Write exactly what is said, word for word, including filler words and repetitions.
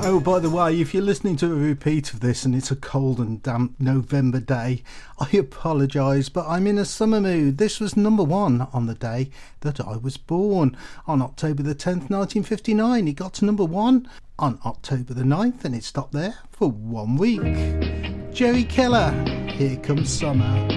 Oh, by the way, if you're listening to a repeat of this and it's a cold and damp November day, I apologise, but I'm in a summer mood. This was number one on the day that I was born, on October the tenth, nineteen fifty-nine. It got to number one on October the ninth, and it stopped there for one week. Jerry Keller, Here Comes Summer.